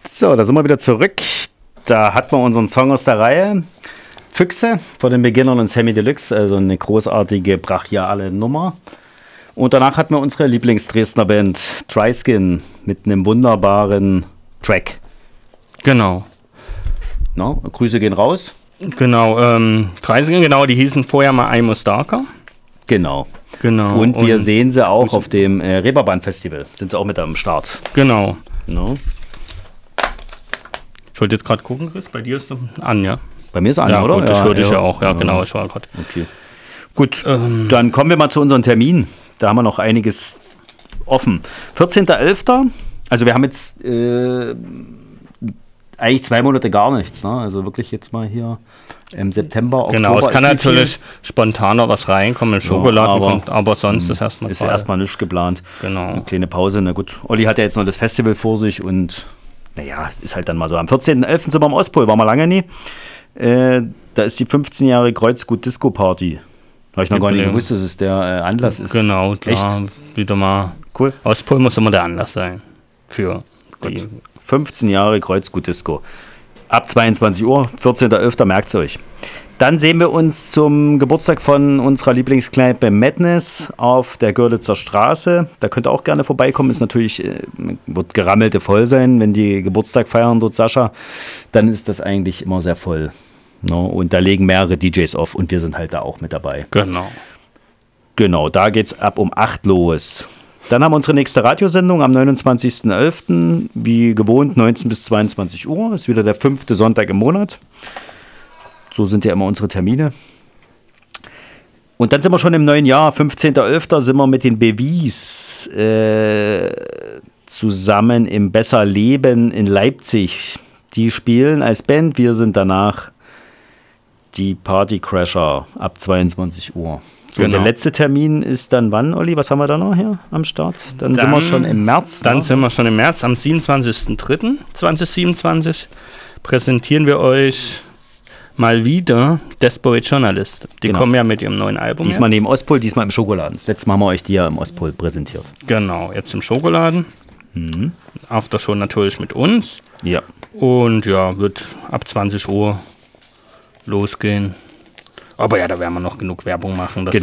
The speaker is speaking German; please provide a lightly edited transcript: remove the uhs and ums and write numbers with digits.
So, da sind wir wieder zurück. Da hatten wir unseren Song aus der Reihe. Füchse von den Beginnern und Sammy Deluxe, also eine großartige, brachiale Nummer. Und danach hatten wir unsere Lieblings-Dresdner Band Tryskin mit einem wunderbaren Track. Genau. No, Grüße gehen raus. Genau, Tryskin, genau, die hießen vorher mal I'm a Stalker. Genau. Genau. Und wir sehen sie auch auf dem Reeperbahn-Festival. Sind sie auch mit am Start. Genau. No. Ich wollte jetzt gerade gucken, Chris, bei dir ist es an, ja? Bei mir ist an, ja, oder? Gut, das hörte ich ja auch. Ja, ja. genau, ich war gerade. Okay. Gut, dann kommen wir mal zu unseren Terminen. Da haben wir noch einiges offen. 14.11. Also wir haben jetzt eigentlich 2 Monate gar nichts. Ne? Also wirklich jetzt mal hier im September, Oktober. Genau, es kann natürlich spontaner was reinkommen, Schokoladen, aber sonst ist erstmal ist erstmal nichts geplant. Genau. Eine kleine Pause. Na gut, Olli hat ja jetzt noch das Festival vor sich und naja, es ist halt dann mal so. Am 14.11. sind wir am Ostpol, waren wir lange nie. Da ist die 15 Jahre Kreuzgut Disco Party. Habe ich noch gar nicht gewusst, dass es der Anlass ist. Genau, klar. Echt? Wieder mal. Cool. Ostpol muss immer der Anlass sein. Für die 15 Jahre Kreuzgut Disco. Ab 22 Uhr, 14.11. merkt es euch. Dann sehen wir uns zum Geburtstag von unserer Lieblingskneipe Madness auf der Görlitzer Straße. Da könnt ihr auch gerne vorbeikommen. Ist natürlich, wird gerammelte voll sein, wenn die Geburtstag feiern dort, Sascha. Dann ist das eigentlich immer sehr voll. No? Und da legen mehrere DJs auf und wir sind halt da auch mit dabei. Genau, da geht's ab um 8 los. Dann haben wir unsere nächste Radiosendung am 29.11. Wie gewohnt 19 bis 22 Uhr. Ist wieder der 5. Sonntag im Monat. So sind ja immer unsere Termine. Und dann sind wir schon im neuen Jahr. 15.11. sind wir mit den Bewies zusammen im Besser Leben in Leipzig. Die spielen als Band. Wir sind danach die Partycrasher ab 22 Uhr. So, genau. Der letzte Termin ist dann wann, Olli? Was haben wir da noch hier am Start? Dann sind wir schon im März. Dann sind wir schon im März. Am 27.03.2027 präsentieren wir euch mal wieder Desperate Journalist. Die kommen ja mit ihrem neuen Album. Diesmal neben Ostpol, diesmal im Schokoladen. Letztes Mal haben wir euch die ja im Ostpol präsentiert. Genau, jetzt im Schokoladen. Aftershow natürlich mit uns. Ja. Und ja, wird ab 20 Uhr losgehen. Aber ja, da werden wir noch genug Werbung machen. Das